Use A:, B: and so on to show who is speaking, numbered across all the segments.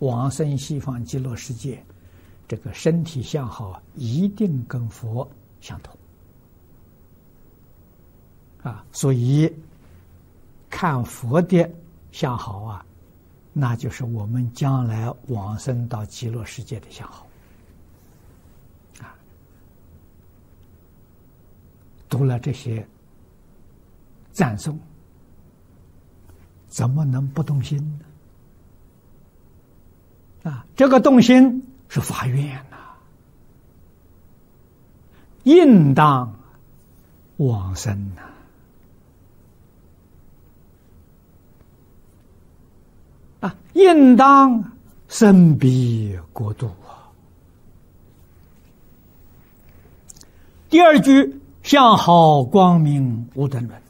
A: 往生西方极乐世界，这个身体相好一定跟佛相同啊，所以看佛的相好啊，那就是我们将来往生到极乐世界的相好啊。读了这些赞颂，怎么能不动心呢？啊，这个动心是发愿呐，应当往生呐。啊，应当生彼国度啊。第二句，相好光明无等伦，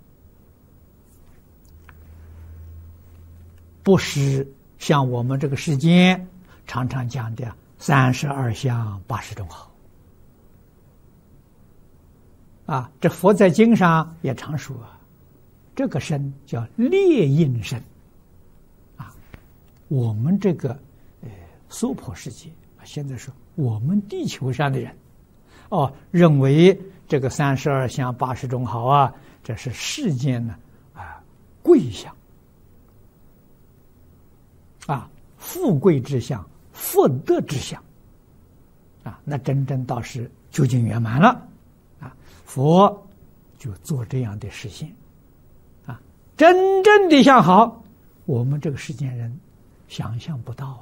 A: 不是像我们这个世间常常讲的32相80种好啊，这佛在经上也常说啊，这个身叫列印身啊。我们这个娑婆世界啊，现在说我们地球上的人认为这个32相80种好啊，这是世间呢贵相啊，富贵之相，福德之相啊，那真正倒是究竟圆满了啊，佛就做这样的实现啊，真正的相好，我们这个世间人想象不到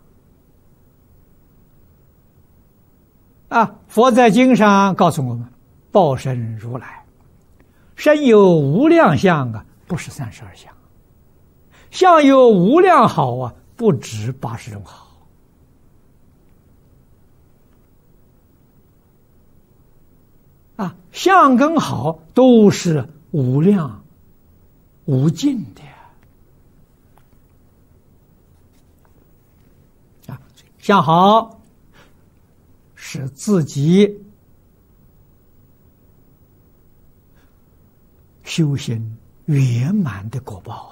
A: 啊！佛在经上告诉我们，报身如来，身有无量相啊，不是32相，相有无量好啊，不止80种好啊，相跟好都是无量无尽的啊，相好是自己修行圆满的果报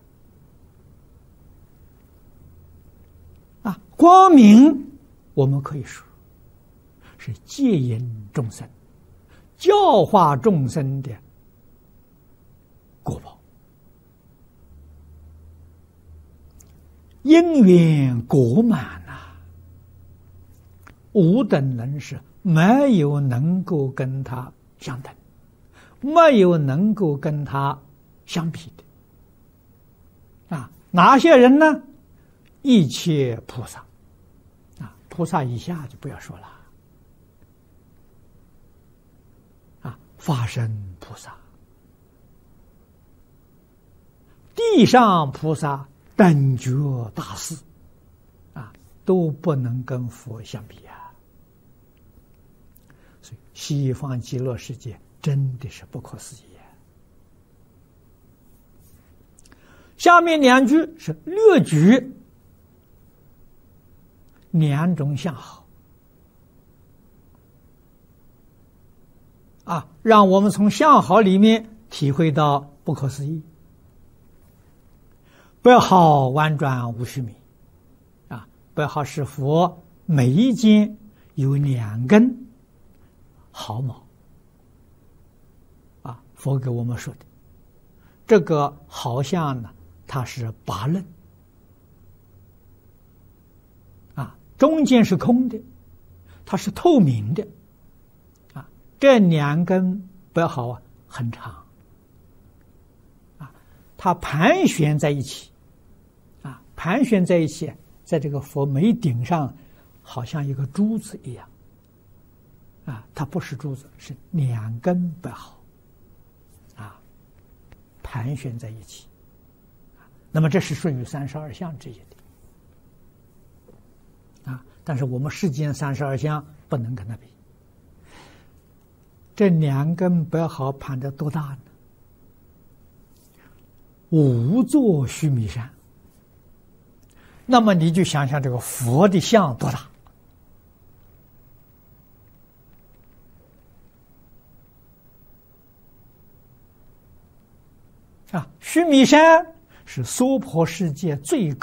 A: 啊！光明我们可以说是戒引众生、教化众生的果报，因缘果满无等人是没有能够跟他相等，没有能够跟他相比的啊！哪些人呢？一切菩萨啊，菩萨以下就不要说了啊，法身菩萨、地上菩萨、等觉大士啊，都不能跟佛相比啊！所以西方极乐世界真的是不可思议啊！下面两句是略举两种相好啊，让我们从相好里面体会到不可思议。白毫婉转无须弥啊，白毫是佛眉间有2根毫毛啊，佛给我们说的这个好像呢，它是拔刃啊，中间是空的，它是透明的啊，这2根白毫啊很长啊，它盘旋在一起啊，盘旋在一起，在这个佛眉顶上好像一个珠子一样啊，它不是珠子，是2根白毫啊，盘旋在一起。那么这是属于32相之一的啊，但是我们世间32相不能跟它比。这2根白毫盘得多大呢？5座须弥山。那么你就想想这个佛的像多大啊！须弥山是娑婆世界最高